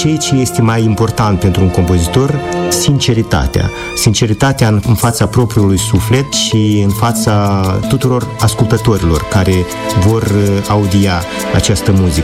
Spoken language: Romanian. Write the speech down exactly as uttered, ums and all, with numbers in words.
ceea ce este mai important pentru un compozitor, sinceritatea. Sinceritatea în, în fața propriului suflet și în fața tuturor ascultătorilor care vor audia această muzică.